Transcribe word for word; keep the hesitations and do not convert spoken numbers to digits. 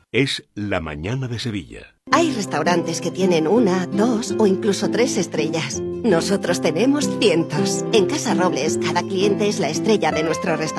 Es La Mañana de Sevilla. Hay restaurantes que tienen una, dos o incluso tres estrellas. Nosotros tenemos cientos. En Casa Robles, cada cliente es la estrella de nuestro restaurante.